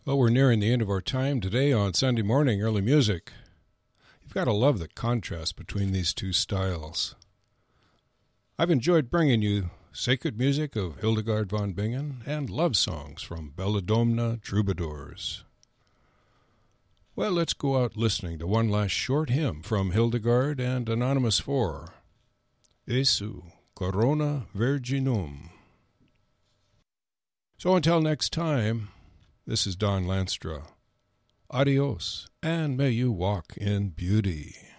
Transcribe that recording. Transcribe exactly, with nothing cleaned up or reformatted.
Well, we're nearing the end of our time today on Sunday Morning Early Music. You've got to love the contrast between these two styles. I've enjoyed bringing you sacred music of Hildegard von Bingen and love songs from Belladonna Troubadours. Well, let's go out listening to one last short hymn from Hildegard and Anonymous four. Jesu, Corona Virginum. So until next time, this is Don Lanstra. Adios, and may you walk in beauty.